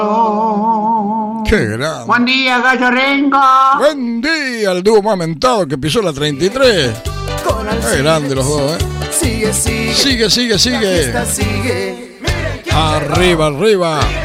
Qué grande. Buen día, Gallo Rengo. Buen día, el dúo más mentado que pisó la 33. Qué grande los dos, Sigue, sigue. Sigue. Sigue. Arriba.